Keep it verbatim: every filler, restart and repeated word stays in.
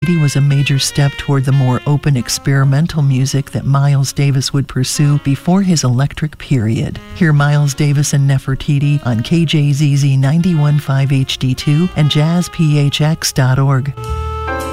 Nefertiti was a major step toward the more open experimental music that Miles Davis would pursue before his electric period. Hear Miles Davis and Nefertiti on K J Z Z ninety-one point five H D two and jazz P H X dot org.